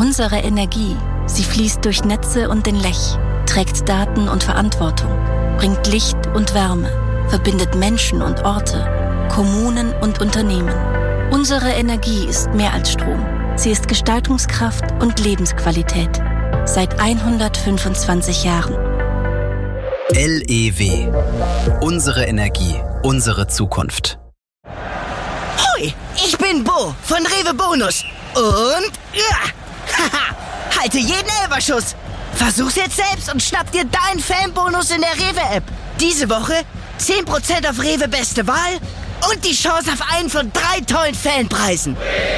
Unsere Energie, sie fließt durch Netze und den Lech, trägt Daten und Verantwortung, bringt Licht und Wärme, verbindet Menschen und Orte, Kommunen und Unternehmen. Unsere Energie ist mehr als Strom. Sie ist Gestaltungskraft und Lebensqualität. Seit 125 Jahren. LEW. Unsere Energie, unsere Zukunft. Hoi, ich bin Bo von Rewe Bonus. Und halte jeden Elferschuss. Versuch's jetzt selbst und schnapp dir deinen Fanbonus in der Rewe-App. Diese Woche 10% auf Rewe Beste Wahl und die Chance auf einen von 3 tollen Fanpreisen.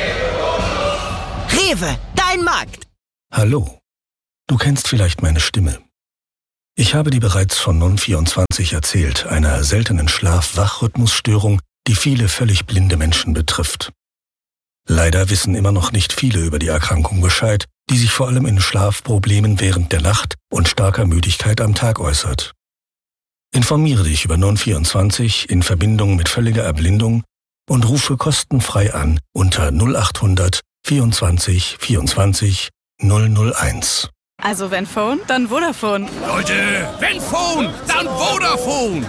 Rewe, dein Markt. Hallo, du kennst vielleicht meine Stimme. Ich habe dir bereits von Non24 erzählt, einer seltenen Schlaf-Wach-Rhythmusstörung, die viele völlig blinde Menschen betrifft. Leider wissen immer noch nicht viele über die Erkrankung Bescheid, die sich vor allem in Schlafproblemen während der Nacht und starker Müdigkeit am Tag äußert. Informiere dich über Non24 in Verbindung mit völliger Erblindung und rufe kostenfrei an unter 0800 24 24 001. Also wenn Phone, dann Vodafone. Leute, wenn Phone, dann Vodafone.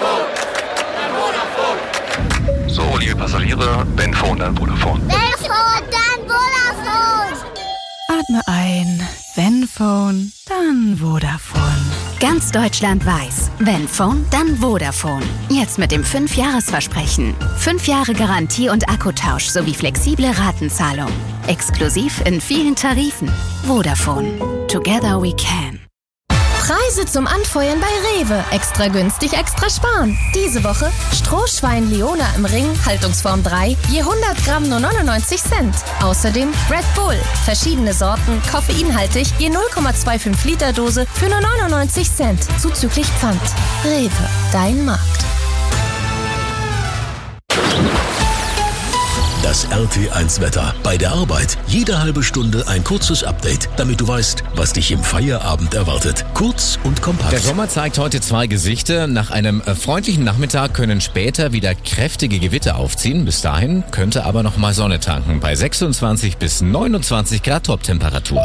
So, liebe Passagiere, wenn Phone, dann Vodafone. Wenn Phone, dann Vodafone. Atme ein. Wenn Phone, dann Vodafone. Ganz Deutschland weiß, wenn Phone, dann Vodafone. Jetzt mit dem 5-Jahres-Versprechen. 5 Jahre Garantie und Akkutausch sowie flexible Ratenzahlung. Exklusiv in vielen Tarifen. Vodafone. Together we can. Preise zum Anfeuern bei Rewe. Extra günstig, extra sparen. Diese Woche Strohschwein Leona im Ring, Haltungsform 3, je 100 Gramm nur 99 Cent. Außerdem Red Bull, verschiedene Sorten, koffeinhaltig, je 0,25 Liter Dose für nur 99 Cent, zuzüglich Pfand. Rewe, dein Markt. Das RT1-Wetter. Bei der Arbeit jede halbe Stunde ein kurzes Update, damit du weißt, was dich im Feierabend erwartet. Kurz und kompakt. Der Sommer zeigt heute 2 Gesichter. Nach einem freundlichen Nachmittag können später wieder kräftige Gewitter aufziehen. Bis dahin könnte aber noch mal Sonne tanken. Bei 26 bis 29 Grad Toptemperatur.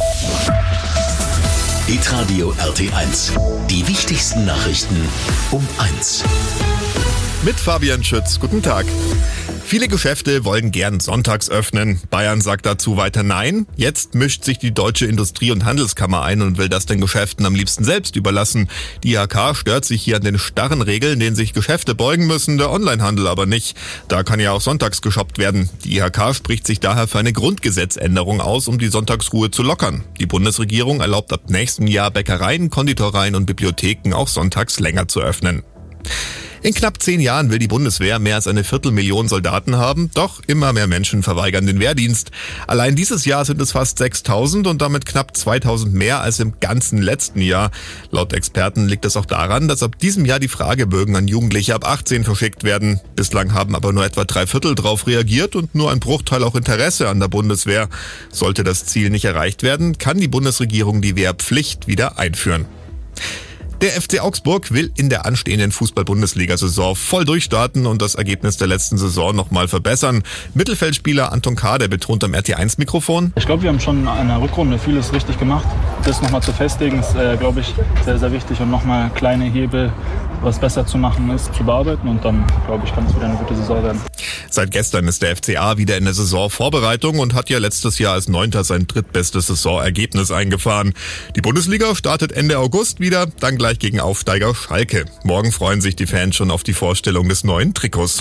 Hitradio RT1. Die wichtigsten Nachrichten um 1. Mit Fabian Schütz. Guten Tag. Viele Geschäfte wollen gern sonntags öffnen. Bayern sagt dazu weiter Nein. Jetzt mischt sich die Deutsche Industrie- und Handelskammer ein und will das den Geschäften am liebsten selbst überlassen. Die IHK stört sich hier an den starren Regeln, denen sich Geschäfte beugen müssen, der Onlinehandel aber nicht. Da kann ja auch sonntags geshoppt werden. Die IHK spricht sich daher für eine Grundgesetzänderung aus, um die Sonntagsruhe zu lockern. Die Bundesregierung erlaubt ab nächstem Jahr Bäckereien, Konditoreien und Bibliotheken auch sonntags länger zu öffnen. In knapp 10 Jahren will die Bundeswehr mehr als 250.000 Soldaten haben, doch immer mehr Menschen verweigern den Wehrdienst. Allein dieses Jahr sind es fast 6.000 und damit knapp 2.000 mehr als im ganzen letzten Jahr. Laut Experten liegt es auch daran, dass ab diesem Jahr die Fragebögen an Jugendliche ab 18 verschickt werden. Bislang haben aber nur etwa 3/4 drauf reagiert und nur ein Bruchteil auch Interesse an der Bundeswehr. Sollte das Ziel nicht erreicht werden, kann die Bundesregierung die Wehrpflicht wieder einführen. Der FC Augsburg will in der anstehenden Fußball-Bundesliga-Saison voll durchstarten und das Ergebnis der letzten Saison nochmal verbessern. Mittelfeldspieler Anton Kader betont am RT1-Mikrofon: Ich glaube, wir haben schon in der Rückrunde vieles richtig gemacht. Das nochmal zu festigen ist, glaube ich, sehr, sehr wichtig und nochmal kleine Hebel, was besser zu machen ist, zu bearbeiten und dann, glaube ich, kann es wieder eine gute Saison werden. Seit gestern ist der FCA wieder in der Saisonvorbereitung und hat ja letztes Jahr als 9. sein drittbestes Saisonergebnis eingefahren. Die Bundesliga startet Ende August wieder, dann gleich gegen Aufsteiger Schalke. Morgen freuen sich die Fans schon auf die Vorstellung des neuen Trikots.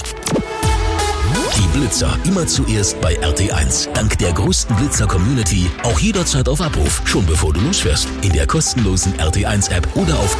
Die Blitzer immer zuerst bei RT1. Dank der größten Blitzer-Community auch jederzeit auf Abruf. Schon bevor du losfährst. In der kostenlosen RT1-App oder auf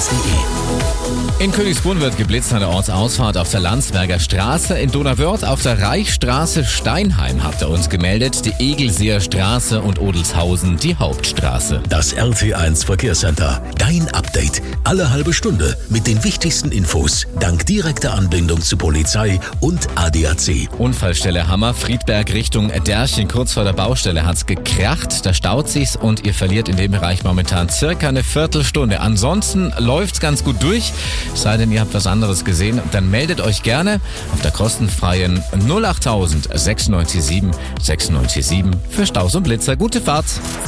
rt1.de. In Königsbrunn wird geblitzt an der Ortsausfahrt auf der Landsberger Straße. In Donauwörth auf der Reichsstraße Steinheim habt ihr uns gemeldet. Die Egelseer Straße und Odelshausen die Hauptstraße. Das RT1 Verkehrscenter. Dein Update. Alle halbe Stunde mit den wichtigsten Infos. Dank direkter Anbindung zu Polizei und ADAC. Polizei. Unfallstelle Hammer, Friedberg Richtung Därchen. Kurz vor der Baustelle hat's gekracht. Da staut sich's und ihr verliert in dem Bereich momentan circa eine Viertelstunde. Ansonsten läuft's ganz gut durch. Es sei denn, ihr habt was anderes gesehen. Dann meldet euch gerne auf der kostenfreien 08000 697 697 für Staus und Blitzer. Gute Fahrt!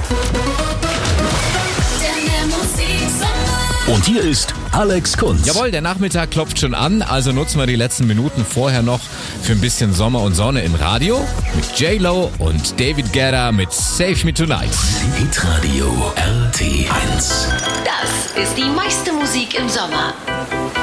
Und hier ist Alex Kunz. Jawohl, der Nachmittag klopft schon an, also nutzen wir die letzten Minuten vorher noch für ein bisschen Sommer und Sonne im Radio mit J-Lo und David Guetta mit Save Me Tonight. Hitradio RT1. Das ist die meiste Musik im Sommer.